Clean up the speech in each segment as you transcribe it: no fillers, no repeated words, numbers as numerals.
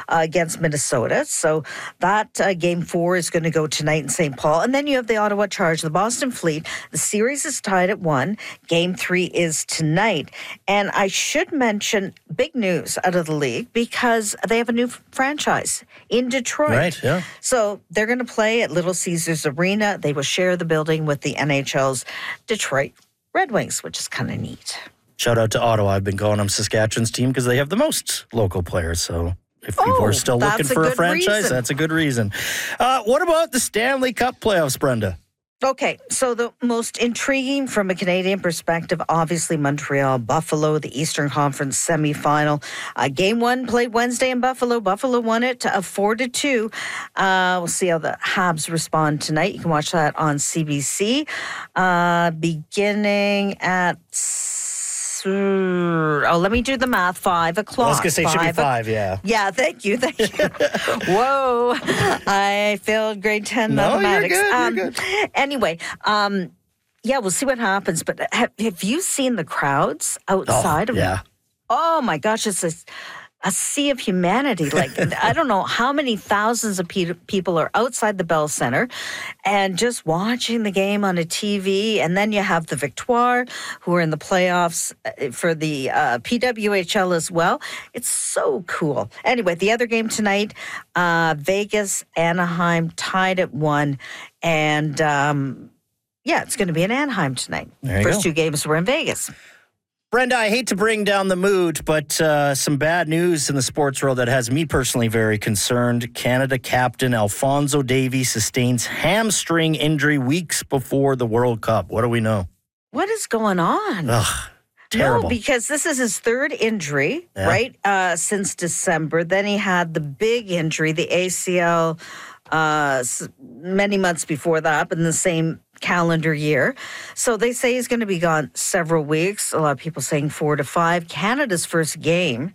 against Minnesota. So that Game 4 is going to go tonight in St. Paul. And then you have the Ottawa Charge, the Boston Fleet. The series is tied at 1. Game 3 is tonight. And I should mention big news out of the league because they have a new franchise in Detroit. Right, yeah. So they're going to play at Little Caesars Arena. They will share the building with the NHL's Detroit Red Wings, which is kind of neat. Shout out to Ottawa. I've been calling them Saskatchewan's team because they have the most local players. So if people are still looking for a franchise, that's a good reason. What about the Stanley Cup playoffs, Brenda? Okay, so the most intriguing from a Canadian perspective, obviously Montreal, Buffalo, the Eastern Conference semifinal. Game 1 played Wednesday in Buffalo. Buffalo won it 4-2. We'll see how the Habs respond tonight. You can watch that on CBC. Beginning at... let me do the math. 5 o'clock. I was going to say it should be 5, yeah. Yeah, thank you. Whoa. I failed grade 10 mathematics. You're good. Anyway, we'll see what happens. But have you seen the crowds outside of it? Oh, my gosh. It's a sea of humanity. Like, I don't know how many thousands of people are outside the Bell Center and just watching the game on a TV. And then you have the Victoire, who are in the playoffs for the PWHL as well. It's so cool. Anyway, the other game tonight, Vegas, Anaheim, tied at 1. And, it's going to be in Anaheim tonight. First 2 games were in Vegas. Brenda, I hate to bring down the mood, but some bad news in the sports world that has me personally very concerned. Canada captain Alphonso Davies sustains hamstring injury weeks before the World Cup. What do we know? What is going on? Ugh, terrible. No, because this is his 3rd injury, right, since December. Then he had the big injury, the ACL, many months before that, but in the same calendar year. So they say he's going to be gone several weeks. A lot of people saying 4 to 5. Canada's first game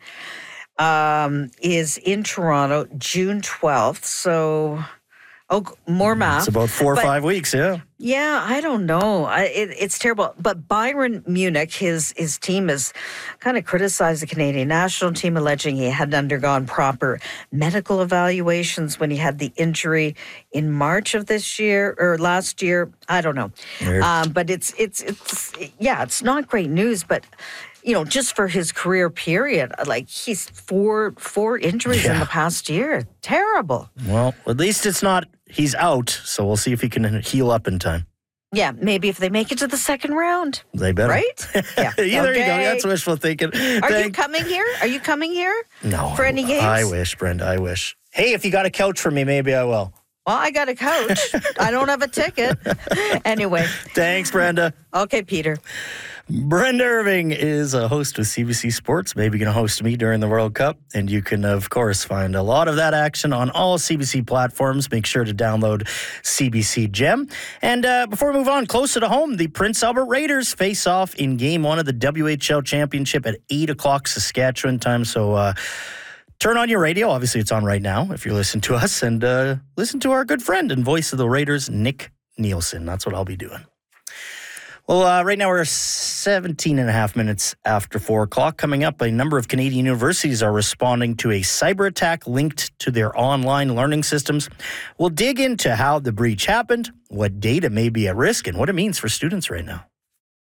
is in Toronto, June 12th. So, more math. It's about 4 or 5 weeks, yeah. Yeah, I don't know. It's terrible. But Bayern Munich, his team has kind of criticized the Canadian national team, alleging he hadn't undergone proper medical evaluations when he had the injury in March of this year or last year. I don't know. But it's not great news. But just for his career period, like he's four injuries in the past year. Terrible. Well, at least it's not. He's out, so we'll see if he can heal up in time. Yeah, maybe if they make it to the second round. They better. Right? Yeah. There you go. That's wishful thinking. Are you coming here? Are you coming here? No. For any games? I wish, Brenda, I wish. Hey, if you got a couch for me, maybe I will. Well, I got a couch. I don't have a ticket. Anyway. Thanks, Brenda. Okay, Peter. Brenda Irving is a host with CBC Sports, maybe going to host me during the World Cup. And you can, of course, find a lot of that action on all CBC platforms. Make sure to download CBC Gem. And before we move on, closer to home, the Prince Albert Raiders face off in Game 1 of the WHL Championship at 8 o'clock Saskatchewan time. So turn on your radio. Obviously, it's on right now if you're listening to us. And listen to our good friend and voice of the Raiders, Nick Nielsen. That's what I'll be doing. Well, right now we're 17 and a half minutes after 4 o'clock. Coming up, a number of Canadian universities are responding to a cyber attack linked to their online learning systems. We'll dig into how the breach happened, what data may be at risk, and what it means for students right now.